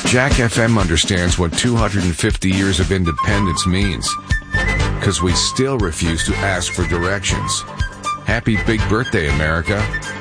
Jack FM understands what 250 years of independence means, because we still refuse to ask for directions. Happy big birthday, America.